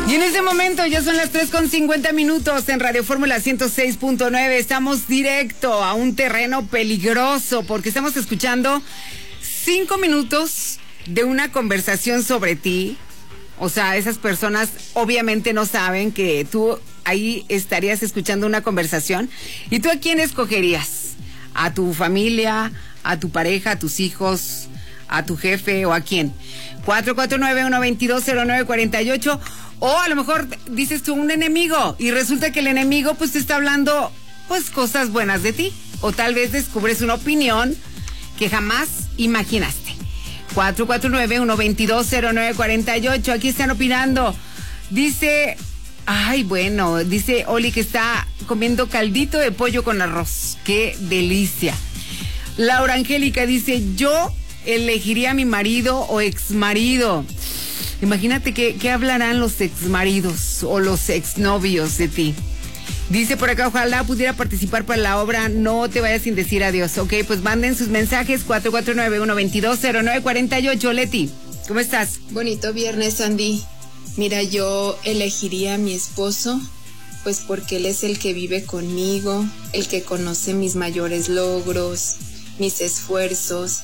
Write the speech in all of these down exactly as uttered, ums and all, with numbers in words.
Y en este momento ya son las tres con cincuenta minutos en Radio Fórmula ciento seis punto nueve. Estamos directo a un terreno peligroso porque estamos escuchando cinco minutos de una conversación sobre ti. O sea, esas personas obviamente no saben que tú ahí estarías escuchando una conversación. ¿Y tú a quién escogerías? ¿A tu familia, a tu pareja, a tus hijos, a tu jefe o a quién? cuatro cuatro nueve, uno dos dos, cero nueve cuatro ocho. O a lo mejor dices tú un enemigo y resulta que el enemigo pues te está hablando pues cosas buenas de ti. O tal vez descubres una opinión que jamás imaginaste. cuatro cuatro nueve, uno dos dos, cero nueve cuatro ocho. Aquí están opinando. Dice, ay bueno, dice Oli que está comiendo caldito de pollo con arroz. ¡Qué delicia! Laura Angélica dice, yo elegiría a mi marido o exmarido. Imagínate que, que hablarán los exmaridos o los exnovios de ti. Dice por acá, ojalá pudiera participar para la obra No te vayas sin decir adiós. Ok, pues manden sus mensajes cuatro cuatro nueve, uno dos dos, cero nueve cuatro ocho. Leti, ¿cómo estás? Bonito viernes, Andy. Mira, yo elegiría a mi esposo, pues porque él es el que vive conmigo, el que conoce mis mayores logros, mis esfuerzos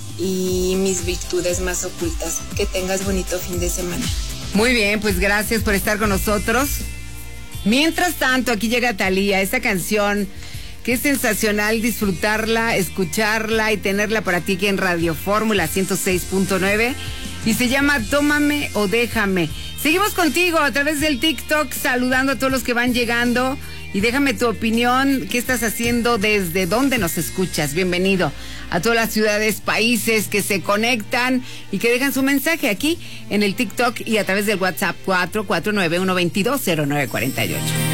y mis virtudes más ocultas. Que tengas bonito fin de semana. Muy bien, pues gracias por estar con nosotros. Mientras tanto, aquí llega Thalía, esta canción que es sensacional disfrutarla, escucharla y tenerla para ti aquí en Radio Fórmula ciento seis punto nueve y se llama Tómame o Déjame. Seguimos contigo a través del TikTok, saludando a todos los que van llegando y déjame tu opinión, qué estás haciendo, desde dónde nos escuchas. Bienvenido a todas las ciudades, países que se conectan y que dejan su mensaje aquí en el TikTok y a través del WhatsApp cuatro cuatro nueve, uno dos dos, cero nueve cuatro ocho.